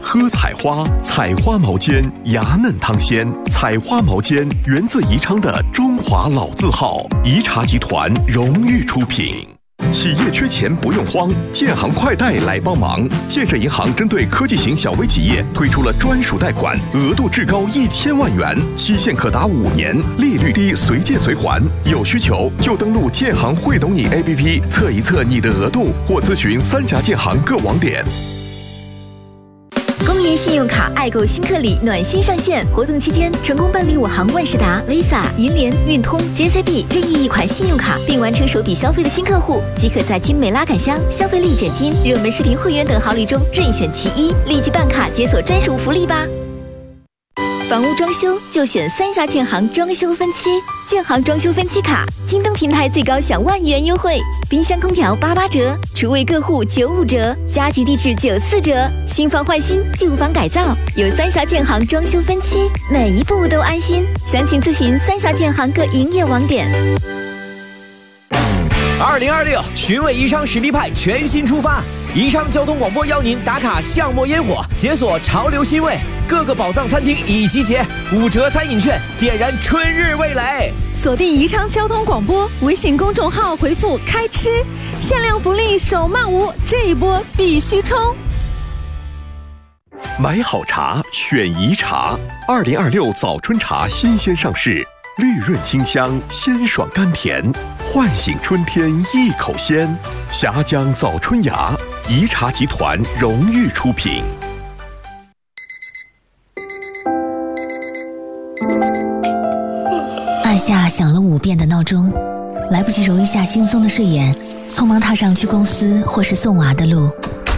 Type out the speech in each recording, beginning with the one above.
喝彩花，彩花毛尖，牙嫩汤鲜。彩花毛尖源自宜昌的中华老字号，宜茶集团荣誉出品。企业缺钱不用慌，建行快贷来帮忙。建设银行针对科技型小微企业推出了专属贷款，额度至高1000万元，期限可达5年，利率低，随借随还。有需求就登录建行会懂你 APP 测一测你的额度，或咨询3家建行各网点。 公银信用卡爱购新客礼暖心上线，活动期间成功办理我行万事达、Visa、银联、运通、JCB 任意一款信用卡，并完成首笔消费的新客户，即可在精美拉杆箱、消费立减金、热门视频会员等好礼中任选其一，立即办卡解锁专属福利吧！房屋装修就选3峡建行装修分期，建行装修分期卡，京东平台最高享万元优惠，冰箱空调88折，厨卫各户95折，家居地质94折，新房换新，旧房改造，有3峡建行装修分期，每一步都安心。详情咨询3峡建行各营业网点。 2026寻味宜昌实力派全新出发，宜昌交通广播邀您打卡巷陌烟火，解锁潮流新味，各个宝藏餐厅已集结，5折餐饮券，点燃春日味蕾。 锁定宜昌交通广播微信公众号，回复开吃，限量福利手慢无，这一波必须冲！ 买好茶选宜茶，2026早春茶新鲜上市，绿润清香，鲜爽甘甜，唤醒春天一口鲜。峡江早春芽，宜茶集团荣誉出品。 按下响了5遍的闹钟，来不及揉一下惺忪的睡眼，匆忙踏上去公司或是送娃的路。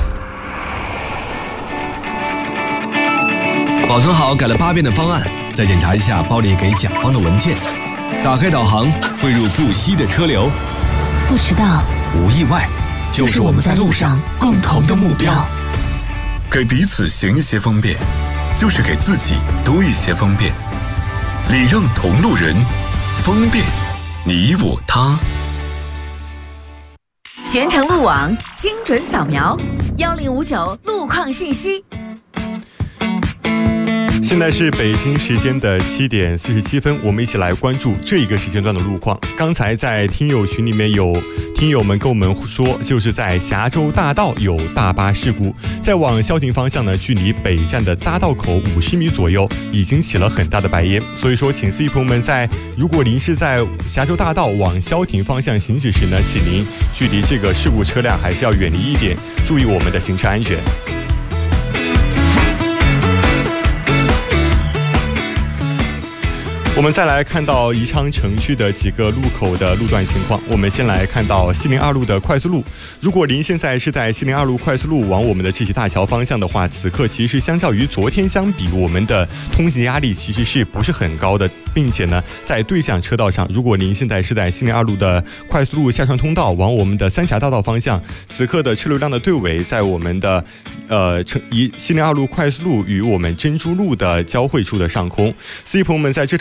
保存好改了8遍的方案，再检查一下包里给甲方的文件。打开导航，汇入不息的车流。 不迟到， 无意外，就是我们在路上共同的目标。 给彼此行一些方便，就是给自己多一些方便。礼让同路人，方便你我他。 全程路网精准扫描，1059路况信息。 现在是北京时间的7点47分，我们一起来关注这一个时间段的路况。刚才在听友群里面有听友们跟我们说，就是在峡州大道有大巴事故，在往消停方向呢，距离北站的匝道口50米左右已经起了很大的白烟，所以说请司机朋友们如果您是在峡州大道往消停方向行驶时呢，请您距离这个事故车辆还是要远离一点，注意我们的行车安全。我们再来看到宜昌城区的几个路口的路段情况。我们先来看到西陵2路的快速路，如果您现在是在西陵2路快速路往我们的智喜大桥方向的话，此刻其实相较于昨天相比，我们的通行压力其实是不是很高的，并且呢，在对向车道上，如果您现在是在西陵2路的快速路下川通道往我们的3峡大道方向，此刻的车流量的队尾在我们的西陵2路快速路与我们珍珠路的交汇处的上空。司机朋友们在这